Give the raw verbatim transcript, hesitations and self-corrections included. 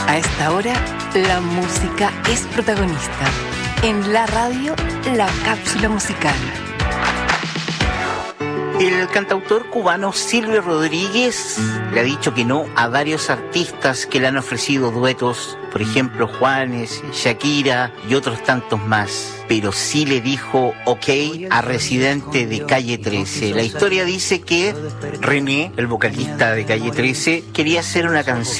A esta hora, la música es protagonista. En la radio, la cápsula musical. El cantautor cubano Silvio Rodríguez le ha dicho que no a varios artistas que le han ofrecido duetos, por ejemplo Juanes, Shakira y otros tantos más. Pero sí le dijo ok a Residente de Calle trece. La historia dice que René, el vocalista de Calle trece, quería hacer una canción